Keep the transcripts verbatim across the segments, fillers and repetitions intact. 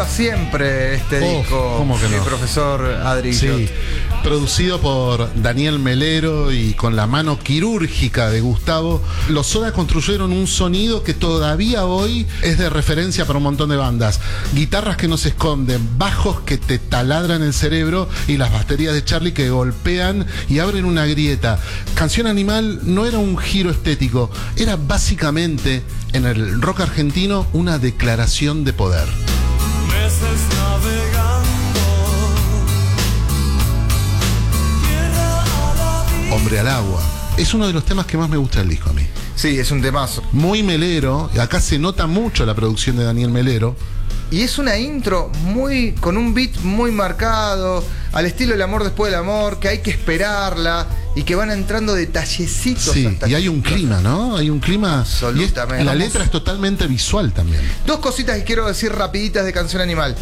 motiva siempre este Oh, disco, ¿cómo que no? el profesor Adri. Sí, producido por Daniel Melero y con la mano quirúrgica de Gustavo, los Soda construyeron un sonido que todavía hoy es de referencia para un montón de bandas. Guitarras que no se esconden, bajos que te taladran el cerebro y las baterías de Charlie que golpean y abren una grieta. Canción Animal no era un giro estético, era básicamente en el rock argentino una declaración de poder. Meses navegando, tierra a la vida. Hombre al agua. Es uno de los temas que más me gusta del disco a mí. Sí, es un temazo. Muy melero, y acá se nota mucho la producción de Daniel Melero. Y es una intro muy con un beat muy marcado, al estilo El amor después del amor, que hay que esperarla y que van entrando detallecitos. Sí, hasta y hay un clima, ¿no? Hay un clima. Absolutamente. Y es- la letra es totalmente visual también. Dos cositas que quiero decir rapiditas de Canción Animal.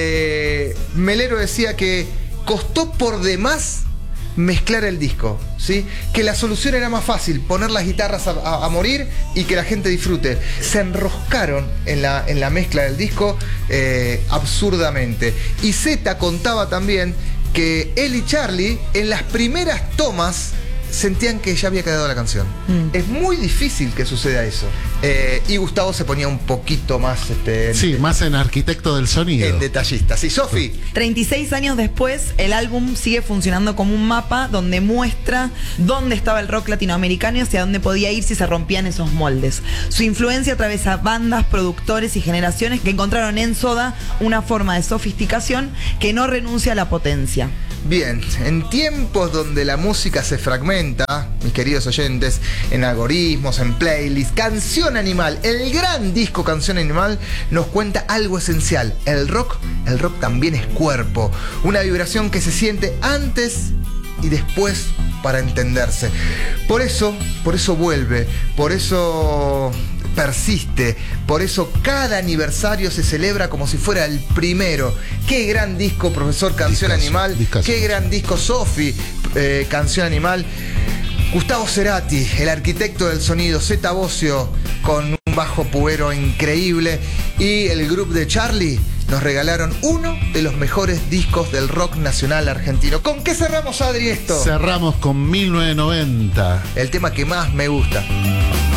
Eh, Melero decía que costó por demás mezclar el disco, ¿sí? Que la solución era más fácil, poner las guitarras a, a- a morir y que la gente disfrute. Se enroscaron en la, en la mezcla del disco eh, absurdamente. Y Zeta contaba también que él y Charlie en las primeras tomas sentían que ya había quedado la canción. Mm. Es muy difícil que suceda eso. Eh, y Gustavo se ponía un poquito más este, en, Sí, más en arquitecto del sonido. en detallista. Sí, Sofi. treinta y seis años después, el álbum sigue funcionando como un mapa donde muestra dónde estaba el rock latinoamericano y hacia dónde podía ir si se rompían esos moldes. Su influencia atraviesa bandas, productores y generaciones que encontraron en Soda una forma de sofisticación que no renuncia a la potencia. Bien, en tiempos donde la música se fragmenta, mis queridos oyentes, en algoritmos, en playlists, Canción Animal, el gran disco Canción Animal, nos cuenta algo esencial. El rock, el rock también es cuerpo, una vibración que se siente antes y después para entenderse. Por eso, por eso vuelve, por eso persiste, por eso cada aniversario se celebra como si fuera el primero. Qué gran disco, profesor Canción Discazo, Animal, discazo. qué gran disco, Sofi, eh, Canción Animal. Gustavo Cerati, el arquitecto del sonido, Zeta Bosio con un bajo pubero increíble, y el grupo de Charlie nos regalaron uno de los mejores discos del rock nacional argentino. ¿Con qué cerramos, Adri, esto? Cerramos con mil novecientos noventa. El tema que más me gusta.